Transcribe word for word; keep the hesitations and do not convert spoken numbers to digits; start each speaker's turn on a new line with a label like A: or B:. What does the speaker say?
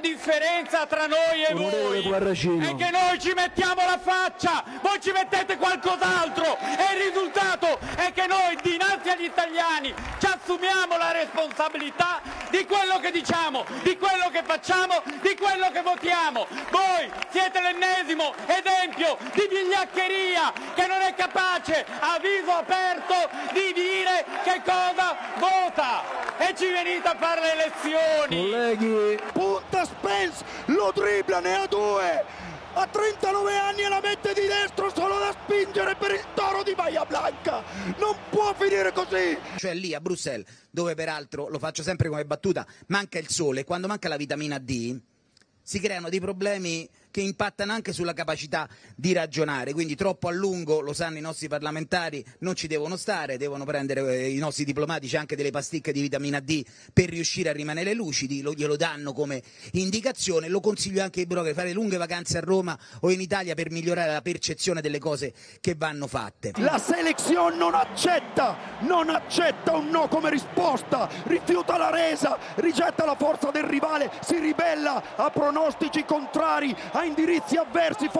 A: differenza tra noi e voi è che noi ci mettiamo la faccia, voi ci mettete qualcos'altro e il risultato è che noi dinanzi agli italiani ci assumiamo la responsabilità di quello che diciamo, di quello che facciamo, di quello che votiamo. Voi siete l'ennesimo esempio di vigliaccheria che non è capace a viso aperto di dire che cosa vota e ci venite a fare le elezioni.
B: Colleghi, punta Spence, lo dribbla, ne ha due, ha trentanove anni e la mette di destro solo da spingere per il Toro di Bahia Blanca. Non può finire così.
C: Cioè lì a Bruxelles, dove peraltro, lo faccio sempre come battuta, manca il sole, quando manca la vitamina D si creano dei problemi che impattano anche sulla capacità di ragionare, quindi troppo a lungo, lo sanno i nostri parlamentari, non ci devono stare, devono prendere eh, i nostri diplomatici anche delle pasticche di vitamina D per riuscire a rimanere lucidi, lo, glielo danno come indicazione. Lo consiglio anche ai burocrati, fare lunghe vacanze a Roma o in Italia per migliorare la percezione delle cose che vanno fatte.
B: La selezione non accetta, non accetta un no come risposta, rifiuta la resa, rigetta la forza del ribale, si ribella a pronostici contrari, a indirizzi avversi.